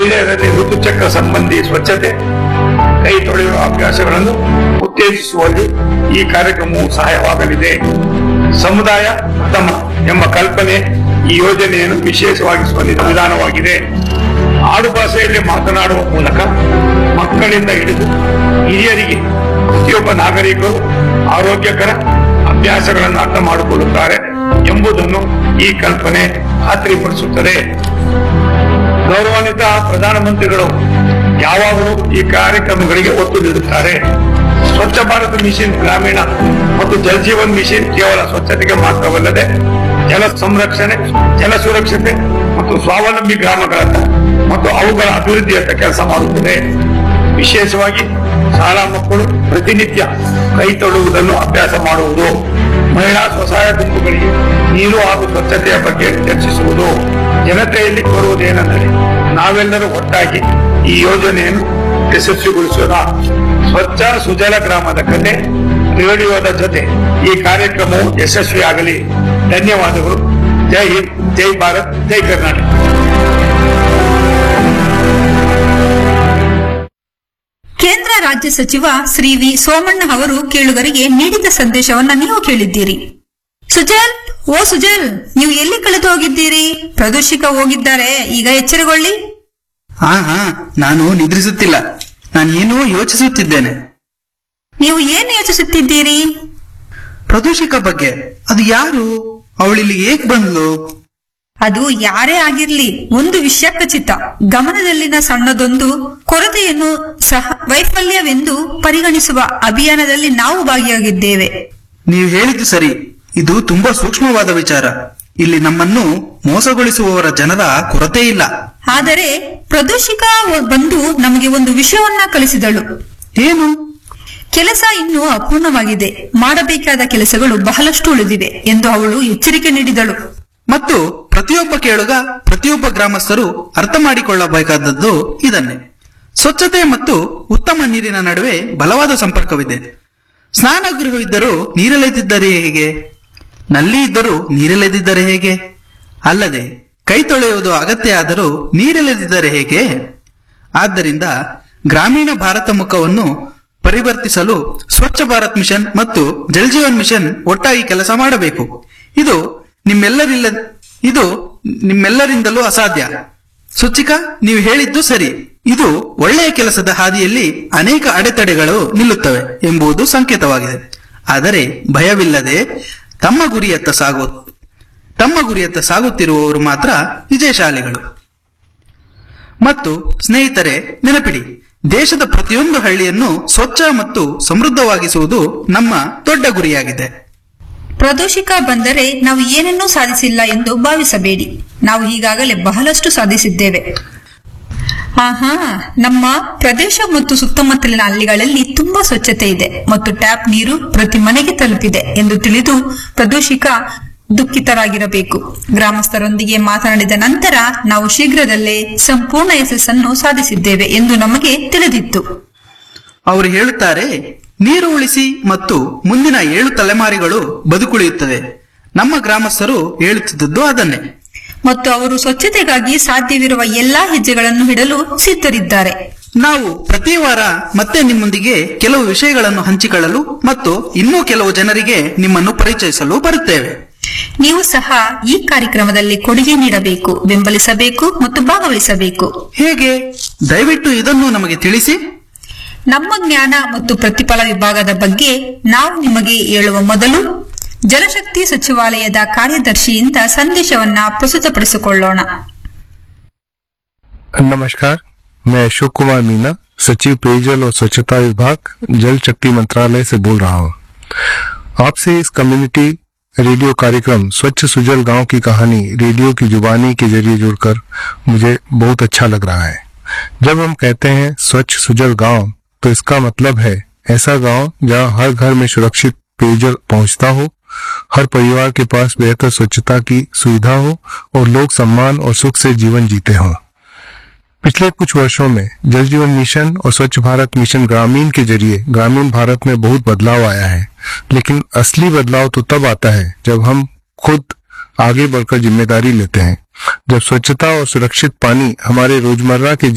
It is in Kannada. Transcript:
ಮಹಿಳೆಯರಲ್ಲಿ ಋತುಚಕ್ರ ಸಂಬಂಧಿ ಸ್ವಚ್ಛತೆ, ಕೈ ತೊಳೆಯುವ ಅಭ್ಯಾಸಗಳನ್ನು ಉತ್ತೇಜಿಸುವಲ್ಲಿ ಈ ಕಾರ್ಯಕ್ರಮವು ಸಹಾಯವಾಗಲಿದೆ. ಸಮುದಾಯ ಪ್ರಥಮ ಎಂಬ ಕಲ್ಪನೆ ಈ ಯೋಜನೆಯನ್ನು ವಿಶೇಷವಾಗಿಸುವ ವಿಧಾನವಾಗಿದೆ. ಆಡು ಭಾಷೆಯಲ್ಲಿ ಮಾತನಾಡುವ ಮೂಲಕ ಮಕ್ಕಳಿಂದ ಹಿಡಿದು ಹಿರಿಯರಿಗೆ ಪ್ರತಿಯೊಬ್ಬ ನಾಗರಿಕರು ಆರೋಗ್ಯಕರ ಅಭ್ಯಾಸಗಳನ್ನು ಅರ್ಥ ಮಾಡಿಕೊಳ್ಳುತ್ತಾರೆ ಎಂಬುದನ್ನು ಈ ಕಲ್ಪನೆ ಖಾತ್ರಿಪಡಿಸುತ್ತದೆ. ಗೌರವಾನ್ವಿತ ಪ್ರಧಾನಮಂತ್ರಿಗಳು ಯಾವಾಗಲೂ ಈ ಕಾರ್ಯಕ್ರಮಗಳಿಗೆ ಒತ್ತು ನೀಡುತ್ತಾರೆ. ಸ್ವಚ್ಛ ಭಾರತ ಮಿಷನ್ ಗ್ರಾಮೀಣ ಮತ್ತು ಜಲ್ ಜೀವನ್ ಮಿಷನ್ ಕೇವಲ ಸ್ವಚ್ಛತೆಗೆ ಮಾತ್ರವಲ್ಲದೆ ಜಲ ಸಂರಕ್ಷಣೆ, ಜಲ ಸುರಕ್ಷತೆ ಮತ್ತು ಸ್ವಾವಲಂಬಿ ಗ್ರಾಮಗಳತ್ತ ಮತ್ತು ಅವುಗಳ ಅಭಿವೃದ್ಧಿಯತ್ತ ಕೆಲಸ ಮಾಡುತ್ತದೆ. ವಿಶೇಷವಾಗಿ ಶಾಲಾ ಮಕ್ಕಳು ಪ್ರತಿನಿತ್ಯ ಕೈ ತೊಡುವುದನ್ನು ಅಭ್ಯಾಸ ಮಾಡುವುದು, ಮಹಿಳಾ ಸ್ವಸಹಾಯ ಗುಂಪುಗಳಿಗೆ ನೀರು ಹಾಗೂ ಸ್ವಚ್ಛತೆಯ ಬಗ್ಗೆ ಚರ್ಚಿಸುವುದು. ಜನತೆಯಲ್ಲಿ ಕೋರುವುದೇನೆಂದರೆ ನಾವೆಲ್ಲರೂ ಒಟ್ಟಾಗಿ ಈ ಯೋಜನೆಯನ್ನು ಯಶಸ್ವಿಗೊಳಿಸೋಣ. ಸ್ವಚ್ಛ ಸುಜಲ ಗ್ರಾಮದ ಕತೆ ರೇಡಿಯೋದ ಜೊತೆ ಈ ಕಾರ್ಯಕ್ರಮವು ಯಶಸ್ವಿಯಾಗಲಿ. ಧನ್ಯವಾದಗಳು. ಜೈ ಹಿಂದ್, ಜೈ ಭಾರತ್, ಜೈ ಕರ್ನಾಟಕ. ಕೇಂದ್ರ ರಾಜ್ಯ ಸಚಿವ ಶ್ರೀ ವಿ ಸೋಮಣ್ಣ ಅವರು ಕೇಳುಗರಿಗೆ ನೀಡಿದ ಸಂದೇಶವನ್ನ ನೀವು ಕೇಳಿದ್ದೀರಿ. ಸುಜಲ್, ಓ ಸುಜಲ್, ನೀವು ಎಲ್ಲಿ ಕಳೆದು ಹೋಗಿದ್ದೀರಿ? ಪ್ರದೂಷಿಕ ಹೋಗಿದ್ದಾರೆ, ಈಗ ಎಚ್ಚರಗೊಳ್ಳಿ. ಹಾ, ನಾನು ನಿದ್ರಿಸುತ್ತಿಲ್ಲ. ನಾನೇನೋ ಯೋಚಿಸುತ್ತಿದ್ದೇನೆ. ನೀವು ಏನು ಯೋಚಿಸುತ್ತಿದ್ದೀರಿ? ಪ್ರದೂಷಿಕ ಬಗ್ಗೆ. ಅದು ಯಾರು? ಅವಳಿಲ್ಲಿ ಏಕ್ ಬಂದ್ಲು? ಅದು ಯಾರೇ ಆಗಿರ್ಲಿ, ಒಂದು ವಿಷಯ ಖಚಿತ. ಗಮನದಲ್ಲಿನ ಸಣ್ಣದೊಂದು ಕೊರತೆಯನ್ನು ಸಹ ವೈಫಲ್ಯವೆಂದು ಪರಿಗಣಿಸುವ ಅಭಿಯಾನದಲ್ಲಿ ನಾವು ಭಾಗಿಯಾಗಿದ್ದೇವೆ. ನೀವು ಹೇಳಿದ್ದು ಸರಿ. ಇದು ತುಂಬಾ ಸೂಕ್ಷ್ಮವಾದ ವಿಚಾರ. ಇಲ್ಲಿ ನಮ್ಮನ್ನು ಮೋಸಗೊಳಿಸುವವರ ಜನರ ಕೊರತೆ ಇಲ್ಲ. ಆದರೆ ಪ್ರದೂಷಿಕ ಬಂದು ನಮಗೆ ಒಂದು ವಿಷಯವನ್ನ ಕಲಿಸಿದಳು. ಏನು? ಕೆಲಸ ಇನ್ನೂ ಅಪೂರ್ಣವಾಗಿದೆ, ಮಾಡಬೇಕಾದ ಕೆಲಸಗಳು ಬಹಳಷ್ಟು ಉಳಿದಿವೆ ಎಂದು ಅವಳು ಎಚ್ಚರಿಕೆ ನೀಡಿದಳು. ಮತ್ತು ಪ್ರತಿಯೊಬ್ಬ ಕೇಳುಗ, ಪ್ರತಿಯೊಬ್ಬ ಗ್ರಾಮಸ್ಥರು ಅರ್ಥ ಮಾಡಿಕೊಳ್ಳಬೇಕಾದದ್ದು ಇದನ್ನೇ. ಸ್ವಚ್ಛತೆ ಮತ್ತು ಉತ್ತಮ ನೀರಿನ ನಡುವೆ ಬಲವಾದ ಸಂಪರ್ಕವಿದೆ. ಸ್ನಾನಗೃಹವಿದ್ದರೂ ನೀರಲೆದಿದ್ದರೆ ಹೇಗೆ? ನಲ್ಲಿ ಇದ್ದರೂ ನೀರಲೆದಿದ್ದರೆ ಹೇಗೆ? ಅಲ್ಲದೆ ಕೈ ತೊಳೆಯುವುದು ಅಗತ್ಯ ಆದರೂ ನೀರಲೆದಿದ್ದರೆ ಹೇಗೆ? ಆದ್ದರಿಂದ ಗ್ರಾಮೀಣ ಭಾರತ ಮುಖವನ್ನು ಪರಿವರ್ತಿಸಲು ಸ್ವಚ್ಛ ಭಾರತ್ ಮಿಷನ್ ಮತ್ತು ಜಲ್ ಜೀವನ್ ಮಿಷನ್ ಒಟ್ಟಾಗಿ ಕೆಲಸ ಮಾಡಬೇಕು. ಇದು ನಿಮ್ಮೆಲ್ಲರಿಂದಲೂ ಅಸಾಧ್ಯ. ಸುಚಿಕಾ, ನೀವು ಹೇಳಿದ್ದು ಸರಿ. ಇದು ಒಳ್ಳೆಯ ಕೆಲಸದ ಹಾದಿಯಲ್ಲಿ ಅನೇಕ ಅಡೆತಡೆಗಳು ನಿಲ್ಲುತ್ತವೆ ಎಂಬುದು ಸಂಕೇತವಾಗಿದೆ. ಆದರೆ ಭಯವಿಲ್ಲದೆ ತಮ್ಮ ಗುರಿಯತ್ತ ಸಾಗುತ್ತಿರುವವರು ಮಾತ್ರ ವಿಜಯಶಾಲಿಗಳು. ಮತ್ತು ಸ್ನೇಹಿತರೆ, ನೆನಪಿಡಿ, ದೇಶದ ಪ್ರತಿಯೊಂದು ಹಳ್ಳಿಯನ್ನು ಸ್ವಚ್ಛ ಮತ್ತು ಸಮೃದ್ಧವಾಗಿಸುವುದು ನಮ್ಮ ದೊಡ್ಡ ಗುರಿಯಾಗಿದೆ. ಪ್ರದೂಷಿಕ ಬಂದರೆ ನಾವು ಏನನ್ನೂ ಸಾಧಿಸಿಲ್ಲ ಎಂದು ಭಾವಿಸಬೇಡಿ. ನಾವು ಈಗಾಗಲೇ ಬಹಳಷ್ಟು ಸಾಧಿಸಿದ್ದೇವೆ. ನಮ್ಮ ಪ್ರದೇಶ ಮತ್ತು ಸುತ್ತಮುತ್ತಲಿನ ಹಳ್ಳಿಗಳಲ್ಲಿ ತುಂಬಾ ಸ್ವಚ್ಛತೆ ಇದೆ ಮತ್ತು ಟ್ಯಾಪ್ ನೀರು ಪ್ರತಿ ಮನೆಗೆ ತಲುಪಿದೆ ಎಂದು ತಿಳಿದು ಪ್ರದೂಷಿಕ ದುಃಖಿತರಾಗಿರಬೇಕು. ಗ್ರಾಮಸ್ಥರೊಂದಿಗೆ ಮಾತನಾಡಿದ ನಂತರ ನಾವು ಶೀಘ್ರದಲ್ಲೇ ಸಂಪೂರ್ಣ ಯಶಸ್ಸನ್ನು ಸಾಧಿಸಿದ್ದೇವೆ ಎಂದು ನಮಗೆ ತಿಳಿದಿತ್ತು. ಅವರು ಹೇಳುತ್ತಾರೆ, ನೀರು ಉಳಿಸಿ ಮತ್ತು ಮುಂದಿನ 7 ತಲೆಮಾರಿಗಳು ಬದುಕುಳಿಯುತ್ತದೆ. ನಮ್ಮ ಗ್ರಾಮಸ್ಥರು ಹೇಳುತ್ತಿದ್ದದ್ದು ಅದನ್ನೇ. ಮತ್ತು ಅವರು ಸ್ವಚ್ಛತೆಗಾಗಿ ಸಾಧ್ಯವಿರುವ ಎಲ್ಲಾ ಹೆಜ್ಜೆಗಳನ್ನು ಇಡಲು ಸಿದ್ಧರಿದ್ದಾರೆ. ನಾವು ಪ್ರತಿ ವಾರ ಮತ್ತೆ ನಿಮ್ಮೊಂದಿಗೆ ಕೆಲವು ವಿಷಯಗಳನ್ನು ಹಂಚಿಕೊಳ್ಳಲು ಮತ್ತು ಇನ್ನೂ ಕೆಲವು ಜನರಿಗೆ ನಿಮ್ಮನ್ನು ಪರಿಚಯಿಸಲು ಬರುತ್ತೇವೆ. ನೀವು ಸಹ ಈ ಕಾರ್ಯಕ್ರಮದಲ್ಲಿ ಕೊಡುಗೆ ನೀಡಬೇಕು, ಬೆಂಬಲಿಸಬೇಕು ಮತ್ತು ಭಾಗವಹಿಸಬೇಕು. ಹೇಗೆ? ದಯವಿಟ್ಟು ಇದನ್ನು ನಮಗೆ ತಿಳಿಸಿ. ನಮ್ಮ ಜ್ಞಾನ ಮತ್ತು ಪ್ರತಿಫಲ ವಿಭಾಗದ ಬಗ್ಗೆ ನಾವು ನಿಮಗೆ ಹೇಳುವ ಮೊದಲು ಜಲಶಕ್ತಿ ಸಚಿವಾಲಯದ ಕಾರ್ಯದರ್ಶಿಯಿಂದ ಸಂದೇಶವನ್ನ ಪ್ರಸ್ತುತಪಡಿಸಿಕೊಳ್ಳೋಣ. नमस्कार, मैं अशोक कुमार मीना, सचिव पेयजल और स्वच्छता विभाग, जल शक्ति मंत्रालय से बोल रहा हूँ। आपसे इस कम्युनिटी रेडियो कार्यक्रम स्वच्छ सुजल गांव की कहानी रेडियो की जुबानी के जरिए जुड़कर मुझे बहुत अच्छा लग रहा है। जब हम कहते हैं स्वच्छ सुजल गांव, तो इसका मतलब है ऐसा गांव जहां हर घर में सुरक्षित पेयजल पहुंचता हो, हर परिवार के पास बेहतर स्वच्छता की सुविधा हो और लोग सम्मान और सुख से जीवन जीते हों। पिछले कुछ वर्षों में जल जीवन मिशन और स्वच्छ भारत मिशन ग्रामीण के जरिए ग्रामीण भारत में बहुत बदलाव आया है, लेकिन असली बदलाव तो तब आता है जब हम खुद आगे बढ़कर जिम्मेदारी लेते हैं। जब स्वच्छता और सुरक्षित पानी हमारे रोजमर्रा के